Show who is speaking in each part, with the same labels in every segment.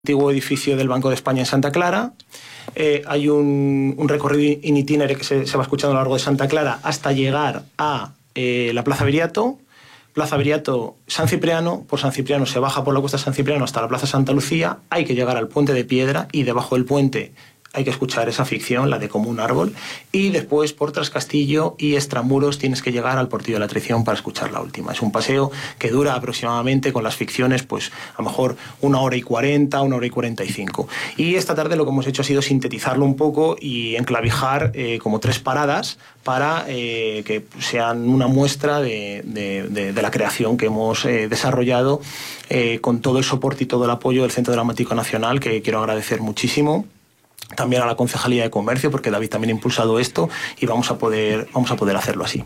Speaker 1: antiguo edificio del Banco de España en Santa Clara. Hay un recorrido in itinere que se va escuchando a lo largo de Santa Clara hasta llegar a la Plaza Viriato. Plaza Viriato, San Cipriano. Por San Cipriano se baja por la Cuesta San Cipriano hasta la Plaza Santa Lucía. Hay que llegar al Puente de Piedra y debajo del puente hay que escuchar esa ficción, la de Como un árbol, y después por Trascastillo y Extramuros tienes que llegar al Portillo de la Traición para escuchar la última. Es un paseo que dura aproximadamente, con las ficciones, pues a lo mejor 1 hora y 40, 1 hora y 45. Y esta tarde lo que hemos hecho ha sido sintetizarlo un poco y enclavijar como 3 paradas para que sean una muestra de la creación que hemos desarrollado con todo el soporte y todo el apoyo del Centro Dramático Nacional, que quiero agradecer muchísimo. También a la Concejalía de Comercio, porque David también ha impulsado esto, y vamos a poder hacerlo así.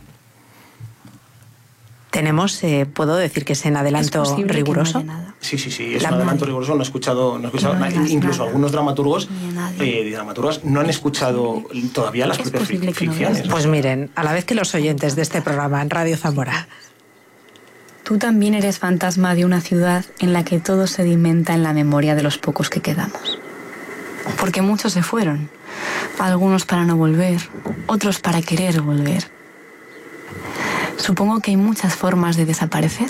Speaker 2: Tenemos, ¿puedo decir que es en adelanto riguroso?
Speaker 1: Sí, es un adelanto riguroso. No he escuchado nada. Incluso nada. Algunos dramaturgos y dramaturgas no han escuchado todavía las propias ficciones.
Speaker 2: Pues miren, a la vez que los oyentes de este programa en Radio Zamora.
Speaker 3: Tú también eres fantasma de una ciudad en la que todo se sedimenta en la memoria de los pocos que quedamos. Porque muchos se fueron, algunos para no volver, otros para querer volver. Supongo que hay muchas formas de desaparecer.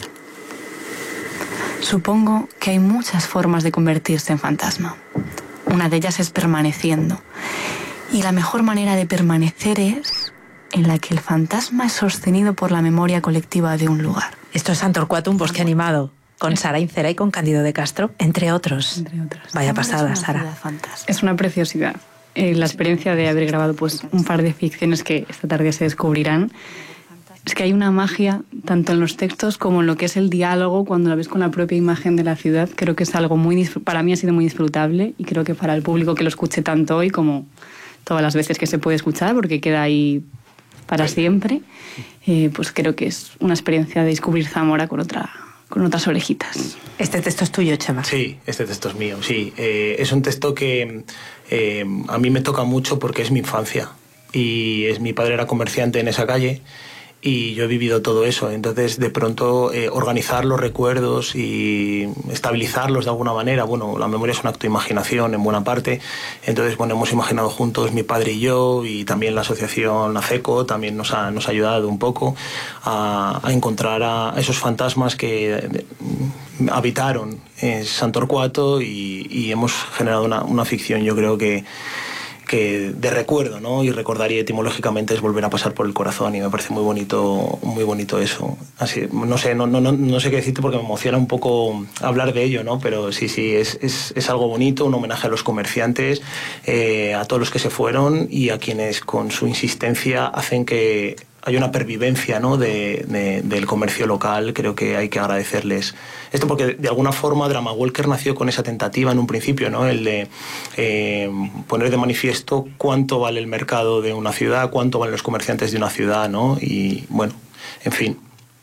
Speaker 3: Supongo que hay muchas formas de convertirse en fantasma. Una de ellas es permaneciendo. Y la mejor manera de permanecer es en la que el fantasma es sostenido por la memoria colectiva de un lugar.
Speaker 2: Esto es San Torcuato, un bosque animado. Con Sara Incera y con Cándido de Castro, entre otros. Vaya pasada, Sara.
Speaker 4: Es una preciosidad. La experiencia de haber grabado pues un par de ficciones que esta tarde se descubrirán. Es que hay una magia, tanto en los textos como en lo que es el diálogo, cuando la ves con la propia imagen de la ciudad. Creo que es algo para mí ha sido muy disfrutable, y creo que para el público que lo escuche tanto hoy como todas las veces que se puede escuchar, porque queda ahí para siempre, pues creo que es una experiencia de descubrir Zamora con otras orejitas.
Speaker 2: ¿Este texto es tuyo, Chema?
Speaker 1: Sí, este texto es mío, sí. Es un texto que a mí me toca mucho porque es mi infancia. Y mi padre era comerciante en esa calle y yo he vivido todo eso. Entonces, de pronto, organizar los recuerdos y estabilizarlos de alguna manera. Bueno, la memoria es un acto de imaginación en buena parte. Entonces, bueno, hemos imaginado juntos, mi padre y yo, y también la asociación ACECO también nos ha ayudado un poco a encontrar a esos fantasmas que habitaron en San Torcuato, y hemos generado una ficción, yo creo que de recuerdo, ¿no? Y recordar, y etimológicamente es volver a pasar por el corazón, y me parece muy bonito eso. Así, no sé qué decirte porque me emociona un poco hablar de ello, ¿no? Pero sí, es algo bonito, un homenaje a los comerciantes, a todos los que se fueron y a quienes con su insistencia hacen que hay una pervivencia, ¿no? del comercio local. Creo que hay que agradecerles esto, porque de alguna forma Drama Walker nació con esa tentativa en un principio, ¿no? El de poner de manifiesto cuánto vale el mercado de una ciudad, cuánto valen los comerciantes de una ciudad, ¿no? Y bueno, en fin.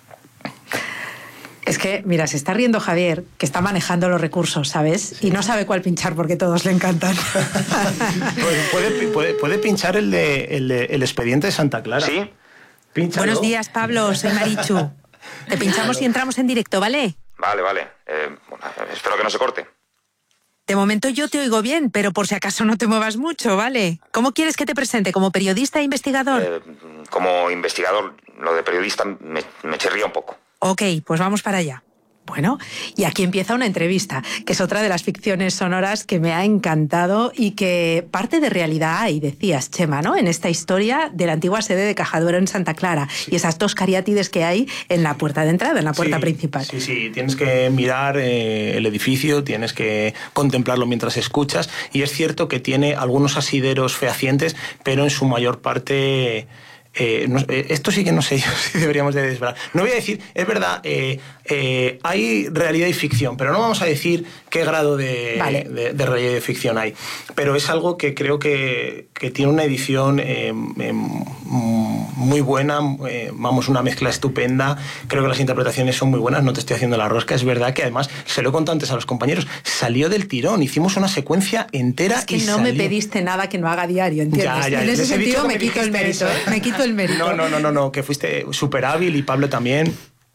Speaker 2: Es que, mira, se está riendo Javier, que está manejando los recursos, ¿sabes? Sí. Y no sabe cuál pinchar porque todos le encantan.
Speaker 1: puede pinchar el expediente de Santa Clara.
Speaker 5: Sí.
Speaker 2: Pínchalo. Buenos días, Pablo, soy Marichu. Te pinchamos y entramos en directo, ¿vale?
Speaker 5: Vale. Bueno, espero que no se corte.
Speaker 2: De momento yo te oigo bien, pero por si acaso no te muevas mucho, ¿vale? ¿Cómo quieres que te presente? ¿Como periodista e investigador?
Speaker 5: Como investigador, lo de periodista me chirría un poco.
Speaker 2: Ok, pues vamos para allá. Bueno, y aquí empieza una entrevista, que es otra de las ficciones sonoras que me ha encantado y que parte de realidad hay, decías, Chema, ¿no? En esta historia de la antigua sede de Cajaduero en Santa Clara, sí. Y esas 2 cariátides que hay en la puerta de entrada, en la puerta principal.
Speaker 1: Sí, tienes que mirar el edificio, tienes que contemplarlo mientras escuchas, y es cierto que tiene algunos asideros fehacientes, pero en su mayor parte... esto sí que no sé yo si deberíamos de desvelar. No voy a decir, es verdad, hay realidad y ficción, pero no vamos a decir qué grado de realidad y ficción hay. Pero es algo que creo que tiene una edición muy buena, una mezcla estupenda. Creo que las interpretaciones son muy buenas, no te estoy haciendo la rosca. Es verdad que además, se lo he contado antes a los compañeros, salió del tirón, hicimos una secuencia entera.
Speaker 2: Es que no me pediste nada que no haga diario, ¿entiendes?
Speaker 1: Ya,
Speaker 2: en ese sentido me quito el mérito. Me quito el mérito.
Speaker 1: No, que fuiste súper hábil, y Pablo también.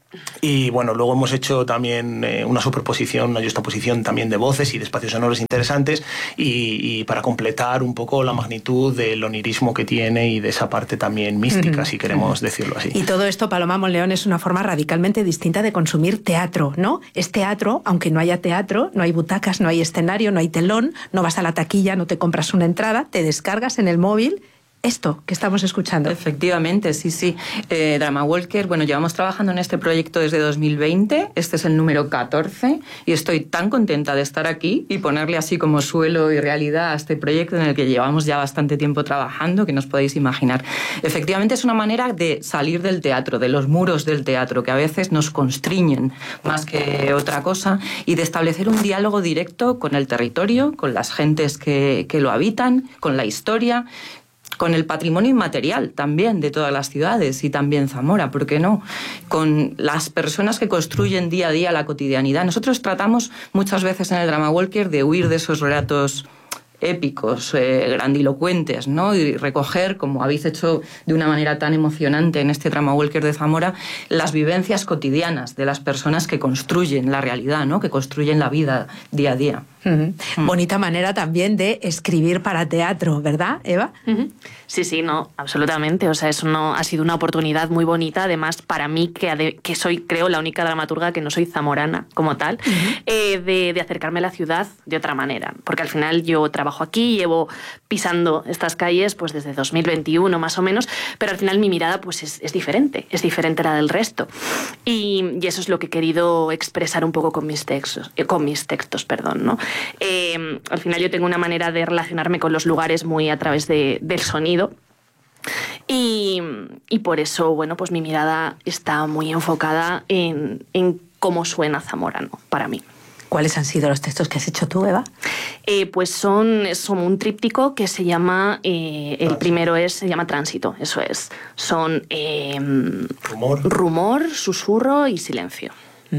Speaker 1: Y bueno, luego hemos hecho también una superposición, una juxtaposición también de voces y de espacios sonoros interesantes y para completar un poco la magnitud del onirismo que tiene y de esa parte también mística, si queremos decirlo así.
Speaker 2: Y todo esto, Paloma Monleón, es una forma radicalmente distinta de consumir teatro, ¿no? Es teatro, aunque no haya teatro, no hay butacas, no hay escenario, no hay telón, no vas a la taquilla, no te compras una entrada, te descargas en el móvil esto que estamos escuchando.
Speaker 6: Efectivamente, sí. Drama Walker, bueno, llevamos trabajando en este proyecto desde 2020, este es el número 14 y estoy tan contenta de estar aquí y ponerle así como suelo y realidad a este proyecto en el que llevamos ya bastante tiempo trabajando, que nos podéis imaginar. Efectivamente es una manera de salir del teatro, de los muros del teatro, que a veces nos constriñen más que otra cosa, y de establecer un diálogo directo con el territorio, con las gentes que lo habitan, con la historia, con el patrimonio inmaterial también de todas las ciudades y también Zamora, ¿por qué no? Con las personas que construyen día a día la cotidianidad. Nosotros tratamos muchas veces en el Drama Walker de huir de esos relatos épicos, grandilocuentes, ¿no? Y recoger, como habéis hecho de una manera tan emocionante en este Drama Walker de Zamora, las vivencias cotidianas de las personas que construyen la realidad, ¿no? Que construyen la vida día a día.
Speaker 2: Bonita manera también de escribir para teatro, ¿verdad, Eva?
Speaker 7: Sí, no, absolutamente. O sea, eso no ha sido una oportunidad muy bonita, además, para mí, que soy, creo, la única dramaturga que no soy zamorana como tal, de acercarme a la ciudad de otra manera. Porque al final yo trabajo aquí, llevo pisando estas calles pues desde 2021 más o menos, pero al final mi mirada pues es diferente a la del resto. Y eso es lo que he querido expresar un poco con mis textos, ¿no? Al final yo tengo una manera de relacionarme con los lugares muy a través del sonido y por eso, bueno, pues mi mirada está muy enfocada en cómo suena zamorano para mí.
Speaker 2: ¿Cuáles han sido los textos que has hecho tú, Eva?
Speaker 7: Pues son un tríptico que se llama, el primero se llama Tránsito, eso es. Son rumor, susurro y silencio.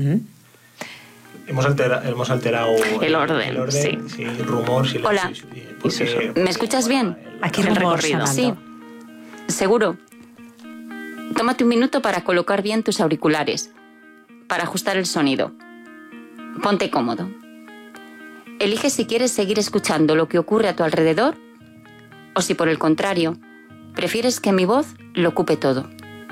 Speaker 1: Hemos alterado
Speaker 7: el orden, sí.
Speaker 1: Rumor, silencio.
Speaker 8: Hola, ¿me escuchas bien?
Speaker 2: Aquí
Speaker 7: el recorrido.
Speaker 8: Sí, seguro. Tómate un minuto para colocar bien tus auriculares, para ajustar el sonido. Ponte cómodo. Elige si quieres seguir escuchando lo que ocurre a tu alrededor o si por el contrario prefieres que mi voz lo ocupe todo.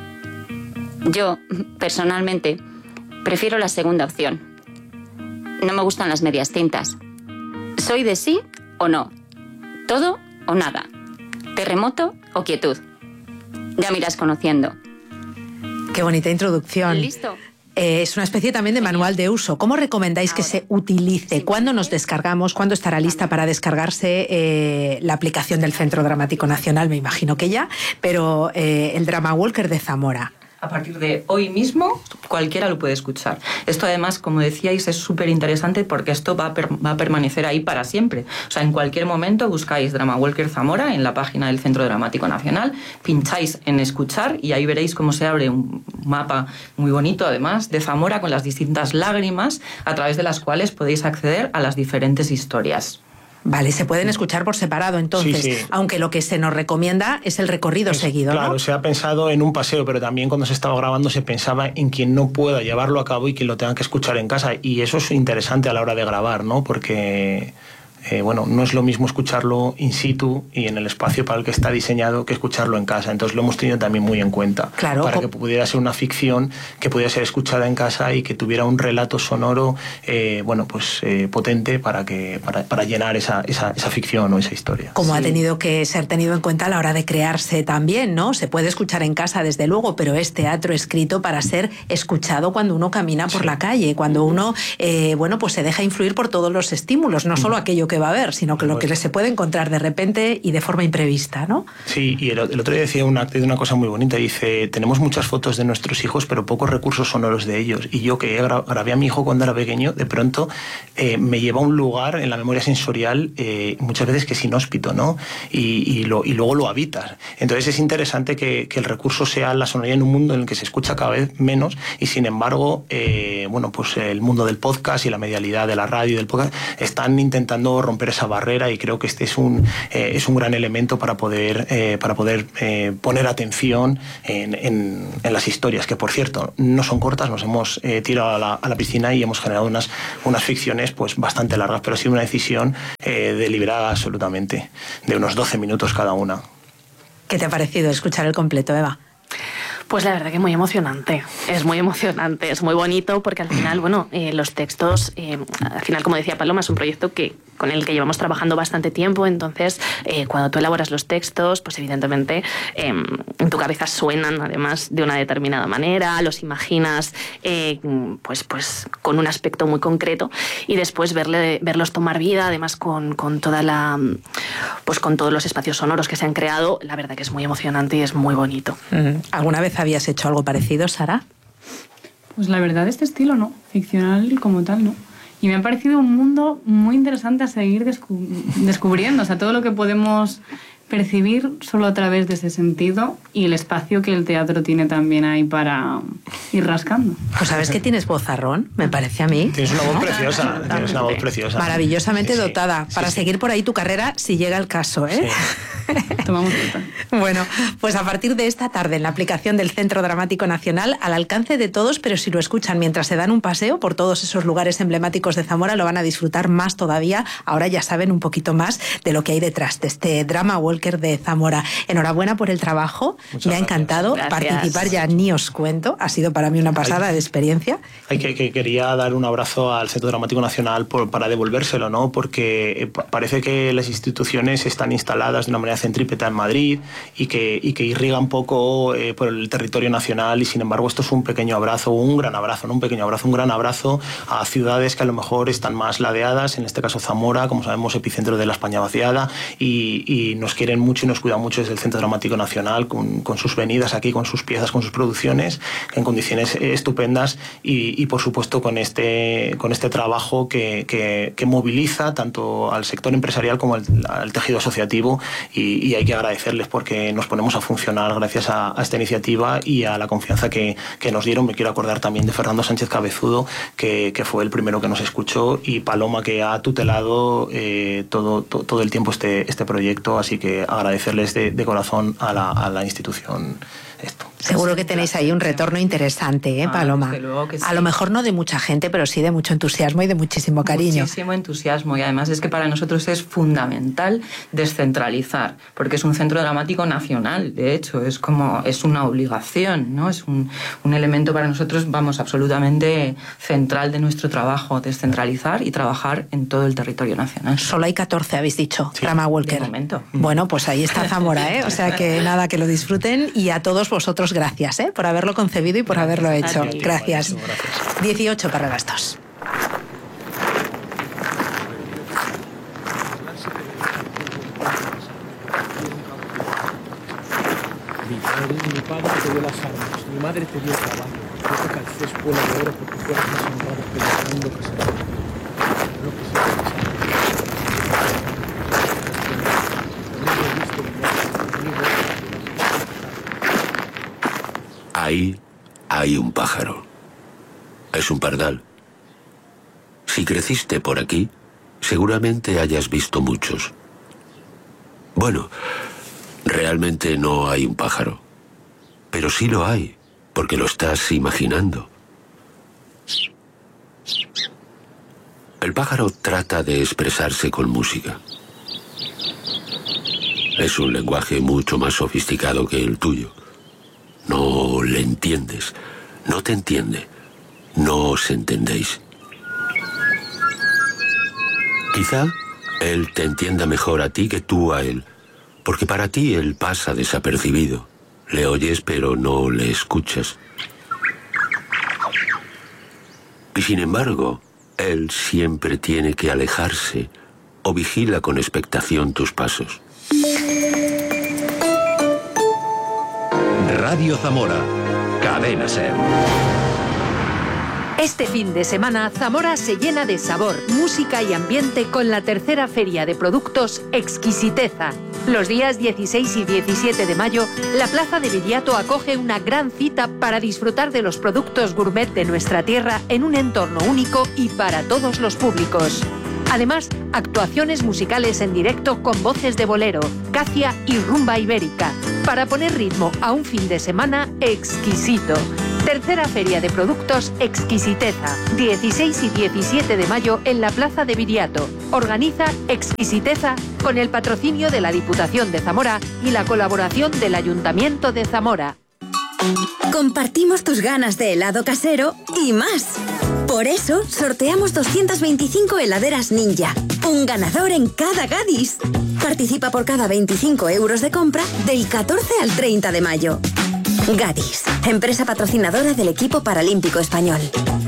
Speaker 8: Yo, personalmente, prefiero la segunda opción. No me gustan las medias tintas. Soy de sí o no, todo o nada, terremoto o quietud. Ya me irás conociendo.
Speaker 2: Qué bonita introducción.
Speaker 8: ¿Listo?
Speaker 2: Es una especie también de manual de uso. ¿Cómo recomendáis que se utilice? ¿Cuándo nos descargamos? ¿Cuándo estará lista para descargarse la aplicación del Centro Dramático Nacional? Me imagino que ya, pero el Drama Walker de Zamora.
Speaker 6: A partir de hoy mismo, cualquiera lo puede escuchar. Esto además, como decíais, es súper interesante porque esto va a permanecer ahí para siempre. O sea, en cualquier momento buscáis Drama Walker Zamora en la página del Centro Dramático Nacional, pincháis en escuchar y ahí veréis cómo se abre un mapa muy bonito, además, de Zamora con las distintas lágrimas a través de las cuales podéis acceder a las diferentes historias.
Speaker 2: Vale, se pueden escuchar por separado entonces,
Speaker 1: sí.
Speaker 2: Aunque lo que se nos recomienda es el recorrido seguido, ¿no?
Speaker 1: Claro, se ha pensado en un paseo, pero también cuando se estaba grabando se pensaba en quien no pueda llevarlo a cabo y quien lo tenga que escuchar en casa. Y eso es interesante a la hora de grabar, ¿no? Porque no es lo mismo escucharlo in situ y en el espacio para el que está diseñado que escucharlo en casa. Entonces lo hemos tenido también muy en cuenta.
Speaker 2: Claro,
Speaker 1: para que pudiera ser una ficción que pudiera ser escuchada en casa y que tuviera un relato sonoro potente para llenar esa ficción o esa historia.
Speaker 2: Como ha tenido que ser tenido en cuenta a la hora de crearse también, ¿no? Se puede escuchar en casa, desde luego, pero es teatro escrito para ser escuchado cuando uno camina por la calle, cuando uno se deja influir por todos los estímulos, no solo aquello que va a ver, sino que lo que se puede encontrar de repente y de forma imprevista, ¿no?
Speaker 1: Sí, y el otro día decía una cosa muy bonita, dice, tenemos muchas fotos de nuestros hijos, pero pocos recursos sonoros de ellos. Y yo que grabé a mi hijo cuando era pequeño, de pronto me lleva a un lugar en la memoria sensorial muchas veces que es inhóspito, ¿no? Y luego lo habitas. Entonces es interesante que el recurso sea la sonoridad en un mundo en el que se escucha cada vez menos y sin embargo, el mundo del podcast y la medialidad de la radio y del podcast están intentando público, romper esa barrera, y creo que este es un gran elemento para poder poner atención en las historias, que por cierto no son cortas. Nos hemos tirado a la piscina y hemos generado unas ficciones pues bastante largas, pero ha sido una decisión deliberada absolutamente, de unos 12 minutos cada una.
Speaker 2: ¿Qué te ha parecido escuchar el completo, Eva?
Speaker 7: Pues la verdad que muy emocionante, es muy emocionante, es muy bonito, porque al final, bueno, los textos, al final, como decía Paloma, es un proyecto con el que llevamos trabajando bastante tiempo. Entonces, cuando tú elaboras los textos, pues evidentemente en tu cabeza suenan además de una determinada manera, los imaginas pues con un aspecto muy concreto, y después verlos tomar vida, además con toda pues con todos los espacios sonoros que se han creado, la verdad que es muy emocionante y es muy bonito.
Speaker 2: ¿Alguna vez habías hecho algo parecido, Sara?
Speaker 4: Pues la verdad, de este estilo no, ficcional como tal no. Y me ha parecido un mundo muy interesante a seguir descubriendo, o sea, todo lo que podemos percibir solo a través de ese sentido, y el espacio que el teatro tiene también ahí para ir rascando.
Speaker 2: Pues sabes que tienes vozarrón, me parece a mí.
Speaker 1: Tienes una voz preciosa, tienes una voz preciosa.
Speaker 2: Maravillosamente dotada, para seguir por ahí tu carrera si llega el caso, ¿eh?
Speaker 4: Sí. Tomamos nota.
Speaker 2: Bueno, pues a partir de esta tarde en la aplicación del Centro Dramático Nacional, al alcance de todos, pero si lo escuchan mientras se dan un paseo por todos esos lugares emblemáticos de Zamora, lo van a disfrutar más todavía. Ahora ya saben un poquito más de lo que hay detrás de este Drama Walker de Zamora. Enhorabuena por el trabajo. Me ha encantado participar, ya ni os cuento. Ha sido para mí una pasada de experiencia.
Speaker 1: Quería dar un abrazo al Centro Dramático Nacional para devolvérselo, ¿no? Porque parece que las instituciones están instaladas de una manera centrípeta en Madrid y que irriga un poco por el territorio nacional, y sin embargo esto es un pequeño abrazo, un gran abrazo, no un pequeño abrazo, un gran abrazo a ciudades que a lo mejor están más ladeadas, en este caso Zamora, como sabemos, epicentro de la España vaciada, y nos quieren mucho y nos cuidan mucho desde el Centro Dramático Nacional, con sus venidas aquí, con sus piezas, con sus producciones en condiciones estupendas, y por supuesto con este trabajo que moviliza tanto al sector empresarial como al tejido asociativo, y hay que agradecerles porque nos ponemos a funcionar gracias a esta iniciativa y a la confianza que nos dieron. Me quiero acordar también de Fernando Sánchez Cabezudo, que fue el primero que nos escuchó, y Paloma, que ha tutelado todo el tiempo este proyecto, así que agradecerles de corazón a la institución esto.
Speaker 2: Seguro que tenéis ahí un retorno interesante, Paloma.
Speaker 6: Desde luego que sí.
Speaker 2: A lo mejor no de mucha gente, pero sí de mucho entusiasmo y de muchísimo cariño.
Speaker 6: Muchísimo entusiasmo, y además es que para nosotros es fundamental descentralizar, porque es un centro dramático nacional, de hecho, es una obligación, ¿no? Es un elemento para nosotros, absolutamente central de nuestro trabajo, descentralizar y trabajar en todo el territorio nacional.
Speaker 2: Solo hay 14, habéis dicho,
Speaker 1: sí,
Speaker 2: Drama Walker.
Speaker 6: De momento.
Speaker 2: Bueno, pues ahí está Zamora, ¿eh? O sea que nada, que lo disfruten, y a todos vosotros gracias, por haberlo concebido y por haberlo hecho. Gracias. 18 para las 2.
Speaker 9: Mi padre te dio las armas, mi madre te dio trabajo. Yo te calcé espuela de oro porque fueras más honrado pensando que será. Lo que sea.
Speaker 10: Ahí hay un pájaro. Es un pardal. Si creciste por aquí, seguramente hayas visto muchos. Bueno, realmente no hay un pájaro. Pero sí lo hay, porque lo estás imaginando. El pájaro trata de expresarse con música. Es un lenguaje mucho más sofisticado que el tuyo. No le entiendes, no te entiende, no os entendéis. Quizá él te entienda mejor a ti que tú a él, porque para ti él pasa desapercibido. Le oyes pero no le escuchas. Y sin embargo, él siempre tiene que alejarse o vigila con expectación tus pasos.
Speaker 11: Radio Zamora, Cadena SER.
Speaker 12: Este fin de semana, Zamora se llena de sabor, música y ambiente con la tercera feria de productos Exquisiteza. Los días 16 y 17 de mayo, la Plaza de Viriato acoge una gran cita para disfrutar de los productos gourmet de nuestra tierra en un entorno único y para todos los públicos. Además, actuaciones musicales en directo con voces de bolero, cacia y rumba ibérica, para poner ritmo a un fin de semana exquisito. Tercera Feria de Productos Exquisiteza, 16 y 17 de mayo en la Plaza de Viriato. Organiza Exquisiteza con el patrocinio de la Diputación de Zamora y la colaboración del Ayuntamiento de Zamora.
Speaker 13: Compartimos tus ganas de helado casero y más. Por eso, sorteamos 225 heladeras Ninja. Un ganador en cada Gadis. Participa por cada 25 euros de compra del 14 al 30 de mayo. Gadis, empresa patrocinadora del equipo paralímpico español.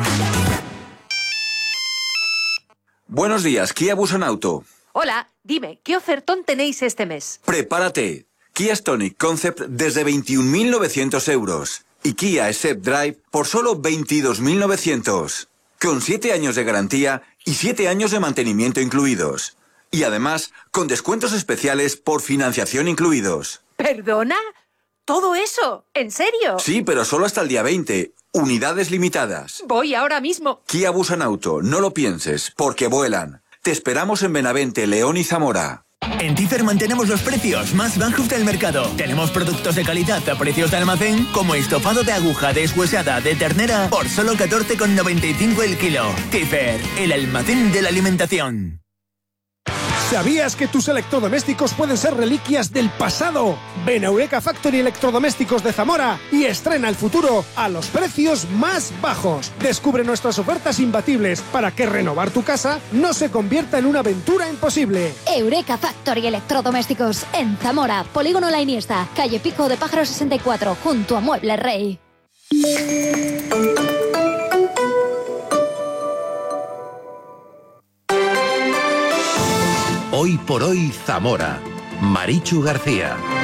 Speaker 14: Buenos días, Kia Busanauto.
Speaker 12: Hola, dime, ¿qué ofertón tenéis este mes?
Speaker 14: Prepárate. Kia Stonic Concept desde 21.900 euros. Y Kia Step Drive por solo 22.900. Con 7 años de garantía y 7 años de mantenimiento incluidos. Y además, con descuentos especiales por financiación incluidos.
Speaker 12: ¿Perdona? ¿Todo eso? ¿En serio?
Speaker 14: Sí, pero solo hasta el día 20. Unidades limitadas.
Speaker 12: Voy ahora mismo.
Speaker 14: Kia Busanauto, no lo pienses, porque vuelan. Te esperamos en Benavente, León y Zamora.
Speaker 15: En Tifer mantenemos los precios más bajos del mercado. Tenemos productos de calidad a precios de almacén, como estofado de aguja deshuesada de ternera por solo 14,95 el kilo. Tifer, el almacén de la alimentación.
Speaker 9: ¿Sabías que tus electrodomésticos pueden ser reliquias del pasado? Ven a Eureka Factory Electrodomésticos de Zamora y estrena el futuro a los precios más bajos. Descubre nuestras ofertas imbatibles para que renovar tu casa no se convierta en una aventura imposible.
Speaker 16: Eureka Factory Electrodomésticos en Zamora, Polígono La Iniesta, calle Pico de Pájaro 64, junto a Mueble Rey.
Speaker 11: Hoy por hoy Zamora. Marichu García.